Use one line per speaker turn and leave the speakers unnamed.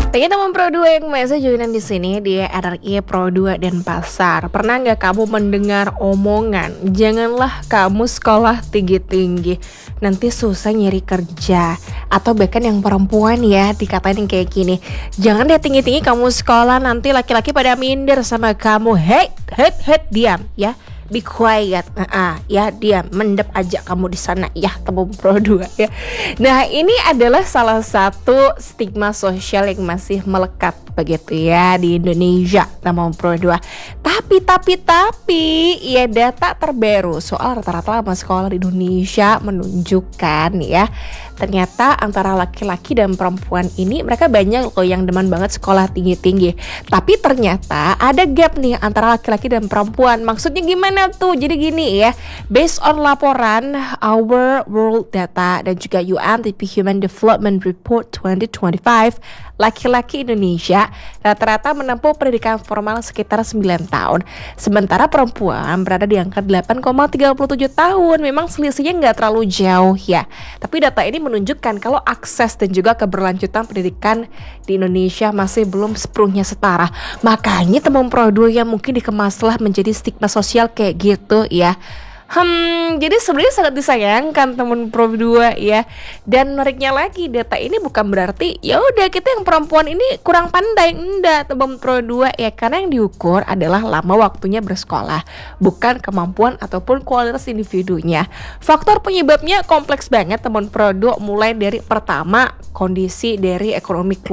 Tanya teman Pro 2 yang masih joinan di sini di RRI Pro 2 Denpasar. Pernah nggak kamu mendengar omongan, janganlah kamu sekolah tinggi-tinggi, nanti susah nyari kerja. Atau bahkan yang perempuan ya dikatain kayak gini, jangan deh tinggi-tinggi kamu sekolah, nanti laki-laki pada minder sama kamu. Hey, diam ya. Be quiet, ya diam, mendep aja kamu di sana ya teman Pro 2 ya. Nah ini adalah salah satu stigma sosial yang masih melekat begitu ya di Indonesia teman Pro 2. Tapi ya data terbaru soal rata-rata lama sekolah di Indonesia menunjukkan ya, ternyata antara laki-laki dan perempuan ini mereka banyak loh yang demen banget sekolah tinggi-tinggi. Tapi ternyata ada gap nih antara laki-laki dan perempuan. Maksudnya gimana tuh? Jadi gini ya, based on laporan Our World Data dan juga UNDP Human Development Report 2025, laki-laki Indonesia rata-rata menempuh pendidikan formal sekitar 9 tahun. Sementara perempuan berada di angka 8,37 tahun. Memang selisihnya nggak terlalu jauh ya. Tapi data ini menunjukkan kalau akses dan juga keberlanjutan pendidikan di Indonesia masih belum sepenuhnya setara. Makanya teman Pro 2 yang mungkin dikemaslah menjadi stigma sosial kayak gitu ya. Jadi sebenarnya sangat disayangkan teman Pro 2 ya. Dan menariknya lagi, data ini bukan berarti ya udah kita yang perempuan ini kurang pandai. Enggak teman Pro 2 ya, karena yang diukur adalah lama waktunya bersekolah, bukan kemampuan ataupun kualitas individunya. Faktor penyebabnya kompleks banget teman Pro 2, mulai dari pertama kondisi dari ekonomi